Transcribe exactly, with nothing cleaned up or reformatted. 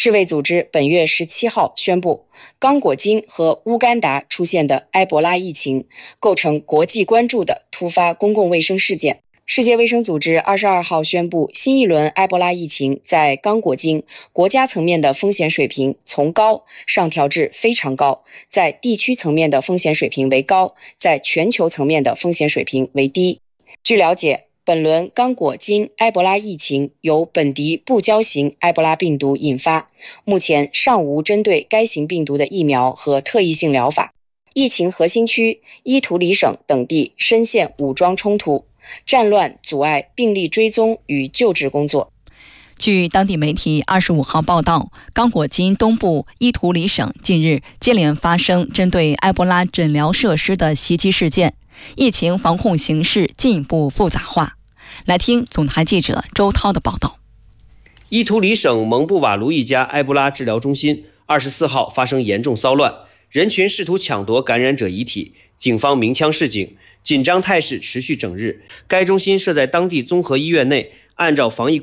世卫组织本月十七号宣布，刚果金和乌干达出现的埃博拉疫情构成国际关注的突发公共卫生事件。世界卫生组织二十二号宣布，新一轮埃博拉疫情在刚果金国家层面的风险水平从高上调至非常高，在地区层面的风险水平为高，在全球层面的风险水平为低。据了解，本轮刚果金埃博拉疫情由本地不交型埃博拉病毒引发，目前尚无针对该型病毒的疫苗和特异性疗法。疫情核心区伊图里省等地深陷武装冲突，战乱阻碍病例追踪与救治工作。 据当地媒体二十五号报道，刚果金东部伊图里省近日接连发生针对埃博拉诊疗设施的袭击事件，疫情防控形势进一步复杂化。来听总台记者周涛的报道。 伊图里省蒙布瓦卢一家埃博拉治疗中心二十四号发生严重骚乱，人群试图抢夺感染者遗体，警方鸣枪示警，紧张态势持续整日。该中心设在当地综合医院内，按照防疫